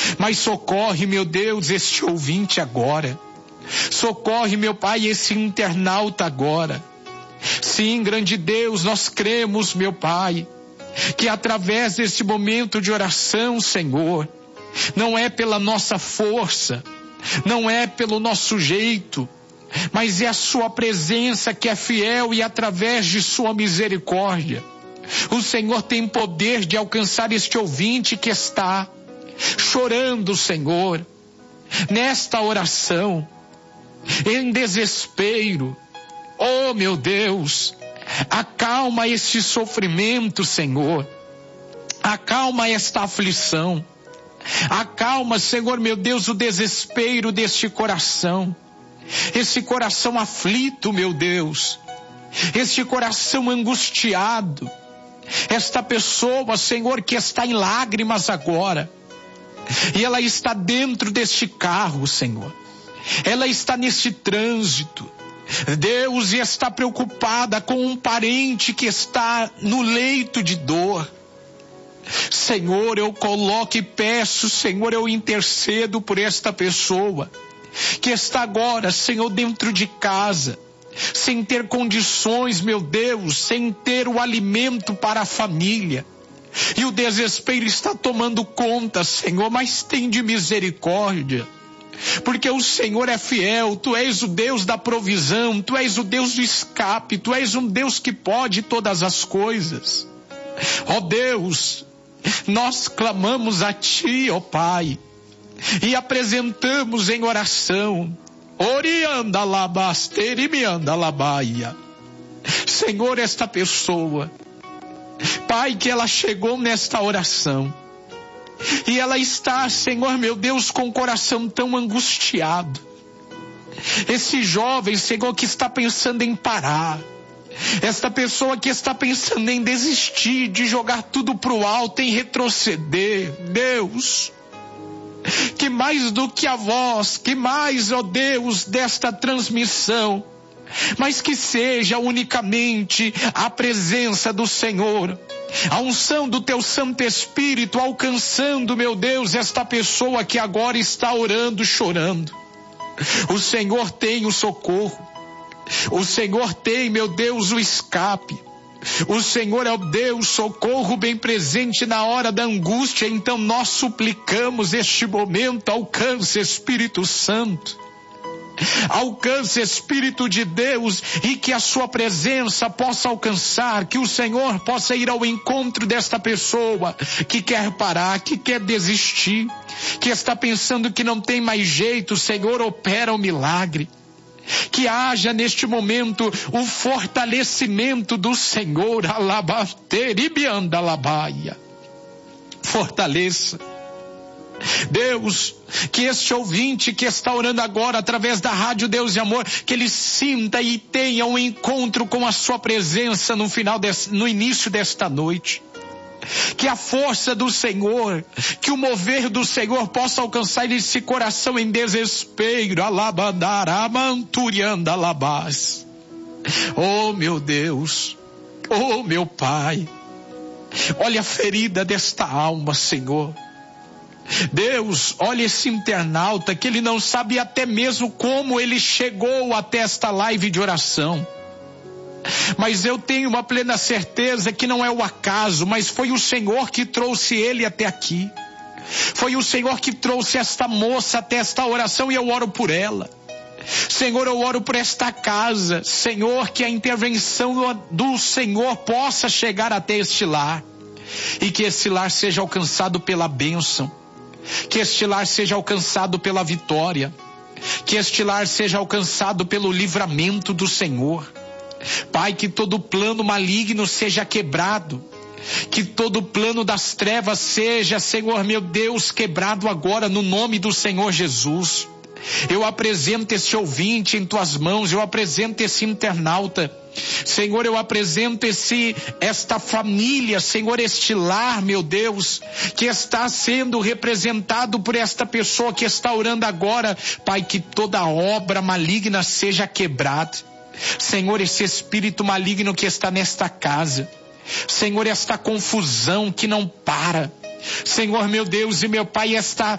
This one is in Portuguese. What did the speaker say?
Mas socorre, meu Deus, este ouvinte agora. Socorre, meu Pai, esse internauta agora. Sim, grande Deus, nós cremos, meu Pai, que através deste momento de oração, Senhor, não é pela nossa força, não é pelo nosso jeito, mas é a sua presença que é fiel, e através de sua misericórdia, o Senhor tem poder de alcançar este ouvinte que está chorando, Senhor, nesta oração, em desespero. Oh, meu Deus, acalma este sofrimento, Senhor. Acalma esta aflição. Acalma, Senhor, meu Deus, o desespero deste coração. Esse coração aflito, meu Deus. Este coração angustiado. Esta pessoa, Senhor, que está em lágrimas agora. E ela está dentro deste carro, Senhor. Ela está neste trânsito. Deus, e está preocupada com um parente que está no leito de dor. Senhor, eu coloco e peço, Senhor, eu intercedo por esta pessoa que está agora, Senhor, dentro de casa, sem ter condições, meu Deus, sem ter o alimento para a família. E o desespero está tomando conta, Senhor, mas tem de misericórdia. Porque o Senhor é fiel, Tu és o Deus da provisão, Tu és o Deus do escape, Tu és um Deus que pode todas as coisas. Ó Deus, nós clamamos a Ti, ó Pai, e apresentamos em oração. Orianda labaster e me anda labaia. Senhor, esta pessoa, Pai, que ela chegou nesta oração, e ela está, Senhor, meu Deus, com o coração tão angustiado. Esse jovem, Senhor, que está pensando em parar. Esta pessoa que está pensando em desistir, de jogar tudo pro alto, em retroceder. Deus, que mais do que a voz, que mais, ó Deus, desta transmissão, mas que seja unicamente a presença do Senhor, a unção do Teu Santo Espírito alcançando, meu Deus, esta pessoa que agora está orando, chorando. O Senhor tem o socorro, o Senhor tem, meu Deus, o escape. O Senhor é o Deus socorro bem presente na hora da angústia. Então nós suplicamos este momento, alcance Espírito Santo. Alcance Espírito de Deus, e que a sua presença possa alcançar, que o Senhor possa ir ao encontro desta pessoa que quer parar, que quer desistir, que está pensando que não tem mais jeito. Senhor, opera o milagre. Que haja neste momento o fortalecimento do Senhor. Fortaleça. Deus, que este ouvinte que está orando agora através da Rádio Deus e Amor, que ele sinta e tenha um encontro com a sua presença no início desta noite. Que a força do Senhor, que o mover do Senhor possa alcançar esse coração em desespero. Oh, meu Deus, oh, meu Pai, olha a ferida desta alma, Senhor. Deus, olha esse internauta que ele não sabe até mesmo como ele chegou até esta live de oração. Mas eu tenho uma plena certeza que não é o acaso, mas foi o Senhor que trouxe ele até aqui. Foi o Senhor que trouxe esta moça até esta oração, e eu oro por ela. Senhor, eu oro por esta casa. Senhor, que a intervenção do Senhor possa chegar até este lar, e que este lar seja alcançado pela bênção, que este lar seja alcançado pela vitória, que este lar seja alcançado pelo livramento do Senhor. Pai, que todo plano maligno seja quebrado, que todo plano das trevas seja, Senhor meu Deus, quebrado agora no nome do Senhor Jesus. Eu apresento esse ouvinte em Tuas mãos, eu apresento esse internauta, Senhor, eu apresento esta família, Senhor, este lar, meu Deus, que está sendo representado por esta pessoa que está orando agora. Pai, que toda obra maligna seja quebrada. Senhor, esse espírito maligno que está nesta casa, Senhor, esta confusão que não para, Senhor meu Deus e meu Pai, esta